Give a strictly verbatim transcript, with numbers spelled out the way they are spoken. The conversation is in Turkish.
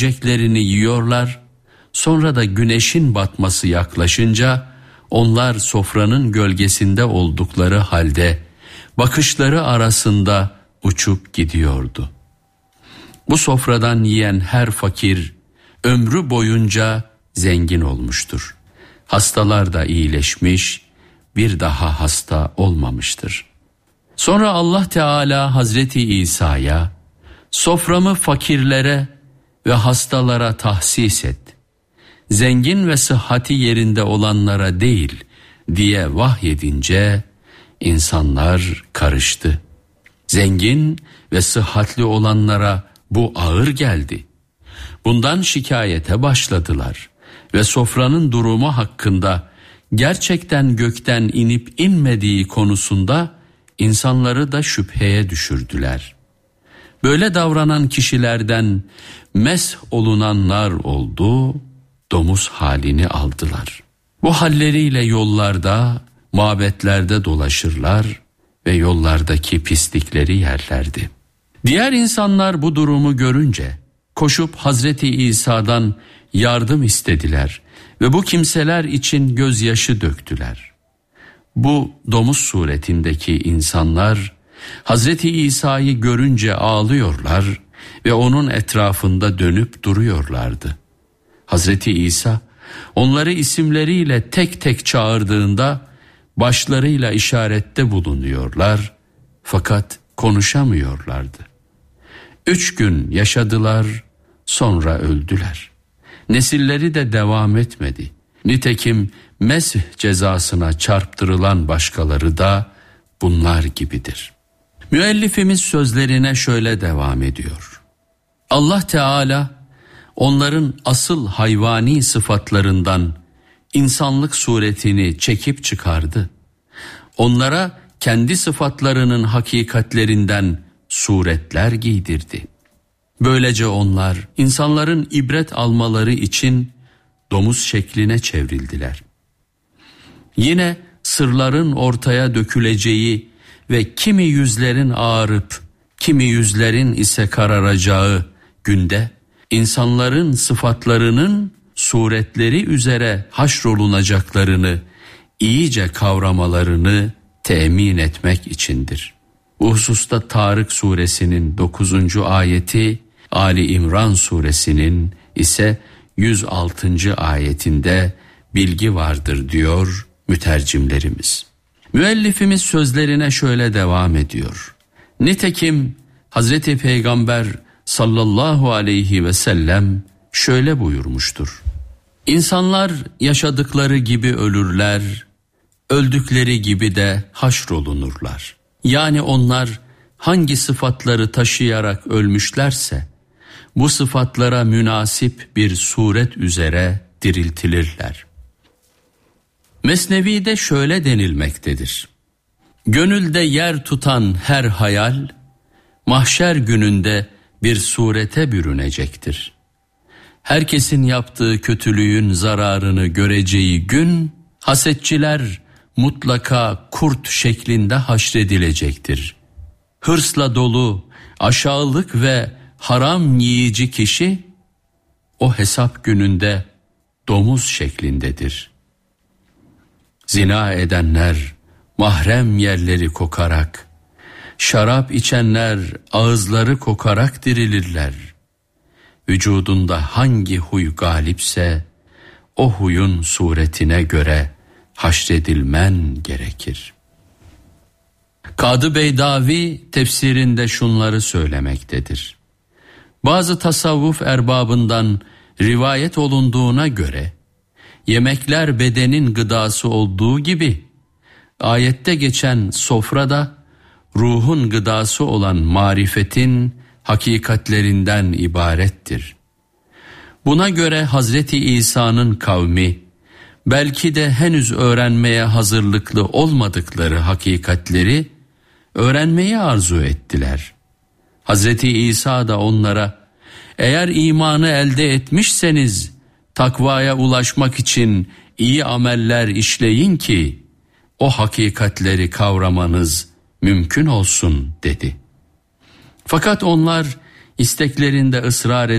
yiyeceklerini yiyorlar, sonra da güneşin batması yaklaşınca onlar sofranın gölgesinde oldukları halde bakışları arasında uçup gidiyordu. Bu sofradan yiyen her fakir ömrü boyunca zengin olmuştur. Hastalar da iyileşmiş, bir daha hasta olmamıştır. Sonra Allah Teala Hazreti İsa'ya, soframı fakirlere ve hastalara tahsis et, zengin ve sıhhati yerinde olanlara değil diye vahyedince insanlar karıştı. Zengin ve sıhhatli olanlara bu ağır geldi. Bundan şikayete başladılar ve sofranın durumu hakkında gerçekten gökten inip inmediği konusunda insanları da şüpheye düşürdüler. Böyle davranan kişilerden mesh olunanlar oldu, domuz halini aldılar. Bu halleriyle yollarda, mabetlerde dolaşırlar ve yollardaki pislikleri yerlerdi. Diğer insanlar bu durumu görünce koşup Hazreti İsa'dan yardım istediler ve bu kimseler için gözyaşı döktüler. Bu domuz suretindeki insanlar Hazreti İsa'yı görünce ağlıyorlar ve onun etrafında dönüp duruyorlardı. Hazreti İsa onları isimleriyle tek tek çağırdığında başlarıyla işarette bulunuyorlar fakat konuşamıyorlardı. Üç gün yaşadılar, sonra öldüler. Nesilleri de devam etmedi. Nitekim mesih cezasına çarptırılan başkaları da bunlar gibidir. Müellifimiz sözlerine şöyle devam ediyor. Allah Teala onların asıl hayvani sıfatlarından insanlık suretini çekip çıkardı. Onlara kendi sıfatlarının hakikatlerinden suretler giydirdi. Böylece onlar insanların ibret almaları için domuz şekline çevrildiler. Yine sırların ortaya döküleceği ve kimi yüzlerin ağarıp kimi yüzlerin ise kararacağı günde insanların sıfatlarının suretleri üzere haşrolunacaklarını iyice kavramalarını temin etmek içindir. Bu hususta Tarık suresinin dokuzuncu ayeti, Ali İmran suresinin ise yüz altıncı ayetinde bilgi vardır diyor mütercimlerimiz. Müellifimiz sözlerine şöyle devam ediyor. Nitekim Hazreti Peygamber sallallahu aleyhi ve sellem şöyle buyurmuştur. İnsanlar yaşadıkları gibi ölürler, öldükleri gibi de haşrolunurlar. Yani onlar hangi sıfatları taşıyarak ölmüşlerse bu sıfatlara münasip bir suret üzere diriltilirler. Mesnevi'de şöyle denilmektedir. Gönülde yer tutan her hayal mahşer gününde bir surete bürünecektir. Herkesin yaptığı kötülüğün zararını göreceği gün hasetçiler mutlaka kurt şeklinde haşredilecektir. Hırsla dolu, aşağılık ve haram yiyici kişi o hesap gününde domuz şeklindedir. Zina edenler mahrem yerleri kokarak, şarap içenler ağızları kokarak dirilirler. Vücudunda hangi huy galipse o huyun suretine göre haşredilmen gerekir. Kadı Beydavi tefsirinde şunları söylemektedir. Bazı tasavvuf erbabından rivayet olunduğuna göre yemekler bedenin gıdası olduğu gibi ayette geçen sofra da ruhun gıdası olan marifetin hakikatlerinden ibarettir. Buna göre Hazreti İsa'nın kavmi belki de henüz öğrenmeye hazırlıklı olmadıkları hakikatleri öğrenmeyi arzu ettiler. Hazreti İsa da onlara eğer imanı elde etmişseniz takvaya ulaşmak için iyi ameller işleyin ki o hakikatleri kavramanız mümkün olsun dedi. Fakat onlar isteklerinde ısrar